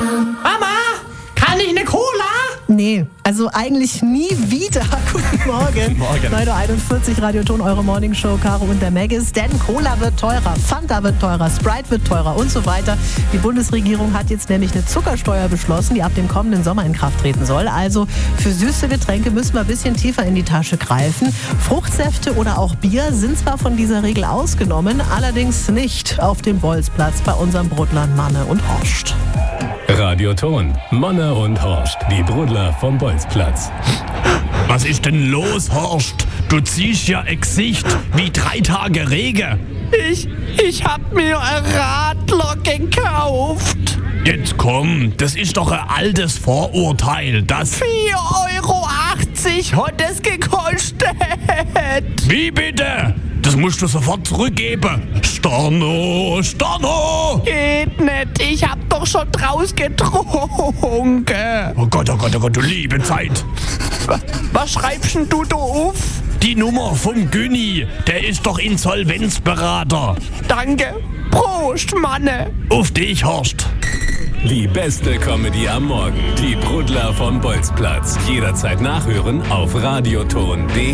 Mama, kann ich eine Cola? Nee, also eigentlich nie wieder. Guten Morgen. Morgen. 9.41 Uhr, Radioton, eure Morningshow, Caro und der Maggis. Denn Cola wird teurer, Fanta wird teurer, Sprite wird teurer und so weiter. Die Bundesregierung hat jetzt nämlich eine Zuckersteuer beschlossen, die ab dem kommenden Sommer in Kraft treten soll. Also für süße Getränke müssen wir ein bisschen tiefer in die Tasche greifen. Fruchtsäfte oder auch Bier sind zwar von dieser Regel ausgenommen, allerdings nicht auf dem Bolzplatz bei unserem Brudlern Manne und Horst. Radioton, Manne und Horst, die Brudler vom Bolzplatz. Was ist denn los, Horst? Du ziehst ja ein Gesicht wie 3 Tage Regen. Ich hab mir ein Radler gekauft. Jetzt komm, das ist doch ein altes Vorurteil, das... 4,80 Euro hat es gekostet. Wie bitte? Das musst du sofort zurückgeben. Storno! Geht nicht, ich hab doch schon draus getrunken. Oh Gott, du liebe Zeit. Was schreibst denn du da auf? Die Nummer vom Günni, der ist doch Insolvenzberater. Danke. Prost, Manne. Auf dich, Horst. Die beste Comedy am Morgen, die Brudler vom Bolzplatz. Jederzeit nachhören auf radioton.de.